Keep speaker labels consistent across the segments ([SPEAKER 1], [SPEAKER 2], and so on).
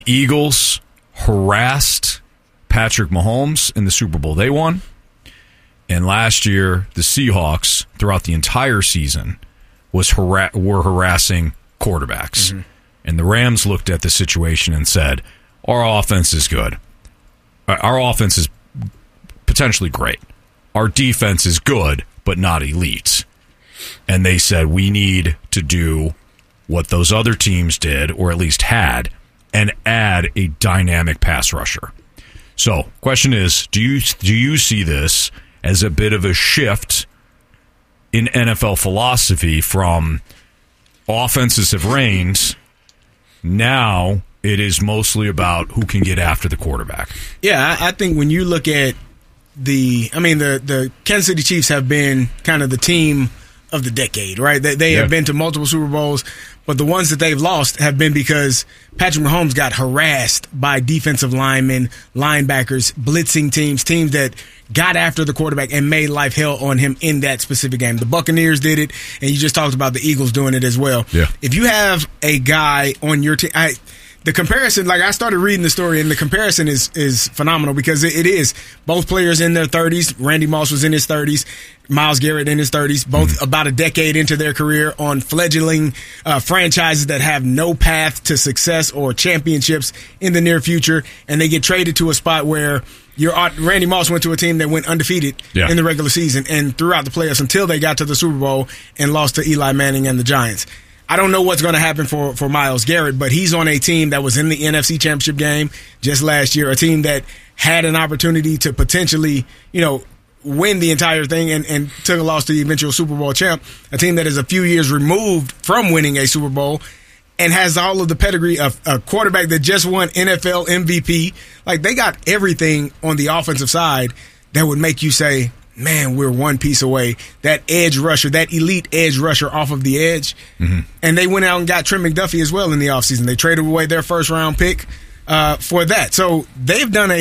[SPEAKER 1] Eagles harassed Patrick Mahomes in the Super Bowl they won. And last year, the Seahawks, throughout the entire season, were harassing quarterbacks. Mm-hmm. And the Rams looked at the situation and said, our offense is good. Our offense is potentially great. Our defense is good, but not elite. And they said, we need to do what those other teams did, or at least had, and add a dynamic pass rusher. So, question is, do you see this as a bit of a shift in NFL philosophy from offenses have reigned, now it is mostly about who can get after the quarterback?
[SPEAKER 2] Yeah, I think when you look at the Kansas City Chiefs have been kind of the team of the decade, right? They have been to multiple Super Bowls, but the ones that they've lost have been because Patrick Mahomes got harassed by defensive linemen, linebackers, blitzing teams that got after the quarterback and made life hell on him in that specific game. The Buccaneers did it, and you just talked about the Eagles doing it as well.
[SPEAKER 1] Yeah.
[SPEAKER 2] If you have a guy on your team, the comparison, like I started reading the story, and the comparison is phenomenal because it is. Both players in their 30s. Randy Moss was in his 30s. Myles Garrett in his 30s. Both about a decade into their career on fledgling franchises that have no path to success or championships in the near future. And they get traded to a spot where Randy Moss went to a team that went undefeated in the regular season and throughout the playoffs until they got to the Super Bowl and lost to Eli Manning and the Giants. I don't know what's going to happen for Myles Garrett, but he's on a team that was in the NFC Championship game just last year, a team that had an opportunity to potentially, win the entire thing and took a loss to the eventual Super Bowl champ, a team that is a few years removed from winning a Super Bowl and has all of the pedigree of a quarterback that just won NFL MVP. Like, they got everything on the offensive side that would make you say, man, we're one piece away. That edge rusher, that elite edge rusher off of the edge. Mm-hmm. And they went out and got Trent McDuffie as well in the offseason. They traded away their first-round pick for that. So they've done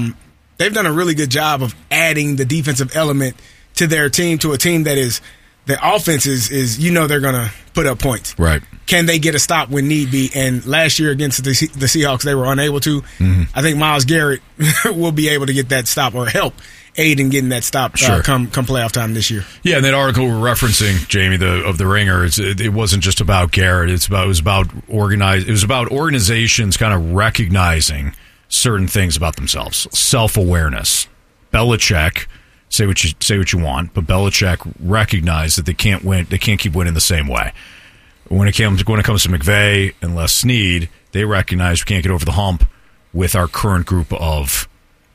[SPEAKER 2] a really good job of adding the defensive element to their team, to a team that is – the offense is they're going to put up points.
[SPEAKER 1] Right.
[SPEAKER 2] Can they get a stop when need be? And last year against the Seahawks, they were unable to. Mm-hmm. I think Myles Garrett will be able to get that stop or help aid in getting that stop come playoff time this year. Yeah,
[SPEAKER 1] and that article we're referencing, Jamie, of the Ringer, it wasn't just about Garrett. It was about organizations kind of recognizing certain things about themselves, self-awareness. Belichick. Say what you want, but Belichick recognized that they can't win. They can't keep winning the same way. When it comes to McVay and Les Snead, they recognize we can't get over the hump with our current group of,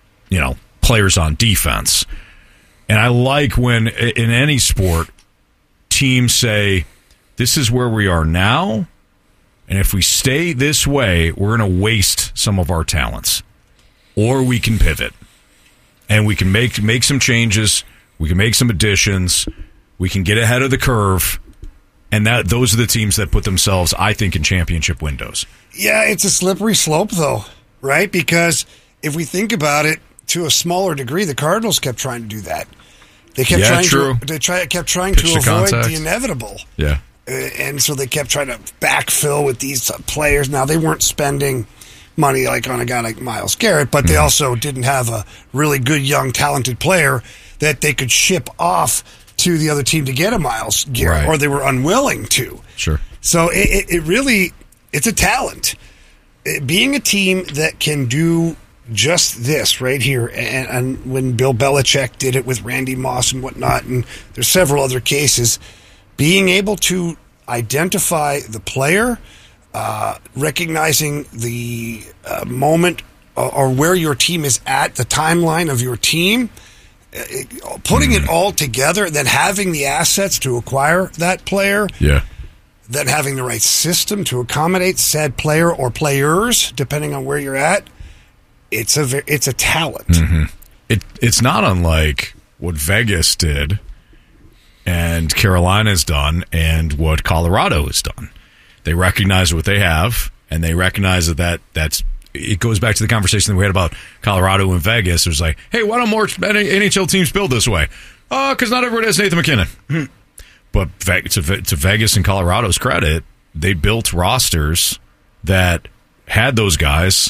[SPEAKER 1] players on defense. And I like when in any sport, teams say, "This is where we are now, and if we stay this way, we're going to waste some of our talents, or we can pivot." And we can make some changes. We can make some additions. We can get ahead of the curve. And those are the teams that put themselves, I think, in championship windows.
[SPEAKER 3] Yeah, it's a slippery slope, though, right? Because if we think about it, to a smaller degree, the Cardinals kept trying to do that. They kept trying to avoid the inevitable.
[SPEAKER 1] Yeah.
[SPEAKER 3] And so they kept trying to backfill with these players. Now, they weren't spending money like on a guy like Myles Garrett, but they also didn't have a really good, young, talented player that they could ship off to the other team to get a Myles Garrett, or they were unwilling to.
[SPEAKER 1] Sure.
[SPEAKER 3] So it really, it's a talent. Being a team that can do just this right here, and when Bill Belichick did it with Randy Moss and whatnot, and there's several other cases, being able to identify the player, recognizing the moment or where your team is at, the timeline of your team, putting it all together, then having the assets to acquire that player, then having the right system to accommodate said player or players, depending on where you're at, it's a talent.
[SPEAKER 1] Mm-hmm. It's not unlike what Vegas did and Carolina's done and what Colorado has done. They recognize what they have, and they recognize that's. It goes back to the conversation that we had about Colorado and Vegas. It was like, hey, why don't more NHL teams build this way? Because not everyone has Nathan McKinnon. Mm-hmm. But to Vegas and Colorado's credit, they built rosters that had those guys